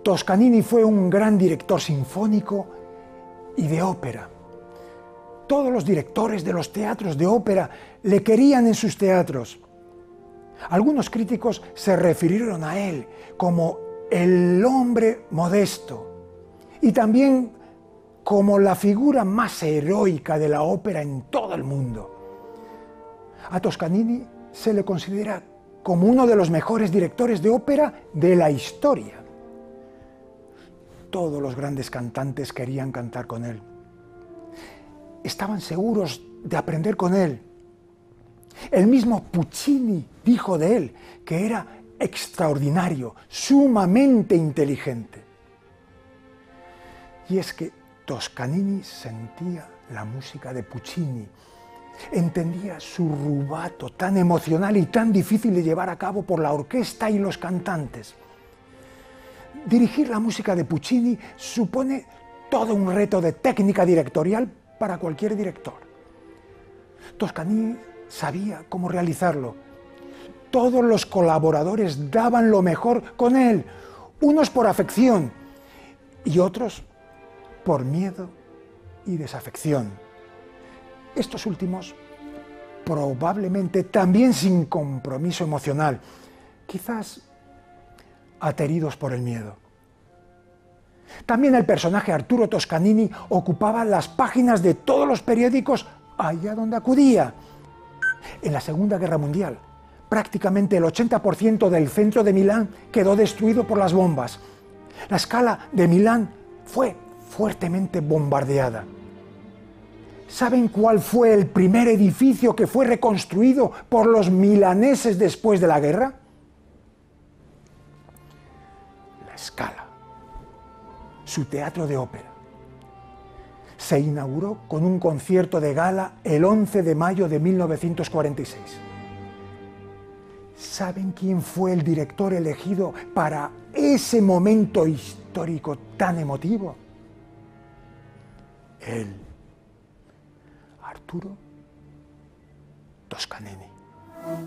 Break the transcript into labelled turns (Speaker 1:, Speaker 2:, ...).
Speaker 1: Toscanini fue un gran director sinfónico y de ópera. Todos los directores de los teatros de ópera le querían en sus teatros. Algunos críticos se refirieron a él como el hombre modesto y también como la figura más heroica de la ópera en todo el mundo. A Toscanini se le considera como uno de los mejores directores de ópera de la historia. Todos los grandes cantantes querían cantar con él. Estaban seguros de aprender con él. El mismo Puccini dijo de él que era extraordinario, sumamente inteligente. Y es que Toscanini sentía la música de Puccini, entendía su rubato tan emocional y tan difícil de llevar a cabo por la orquesta y los cantantes. Dirigir la música de Puccini supone todo un reto de técnica directorial para cualquier director. Toscanini sabía cómo realizarlo. Todos los colaboradores daban lo mejor con él, unos por afección y otros por miedo y desafección. Estos últimos probablemente también sin compromiso emocional, quizás ateridos por el miedo. También el personaje Arturo Toscanini ocupaba las páginas de todos los periódicos allá donde acudía. En la Segunda Guerra Mundial, prácticamente el 80% del centro de Milán quedó destruido por las bombas. La Scala de Milán fue fuertemente bombardeada. ¿Saben cuál fue el primer edificio que fue reconstruido por los milaneses después de la guerra? La Scala, su teatro de ópera. Se inauguró con un concierto de gala el 11 de mayo de 1946. ¿Saben quién fue el director elegido para ese momento histórico tan emotivo? Él, Arturo Toscanini.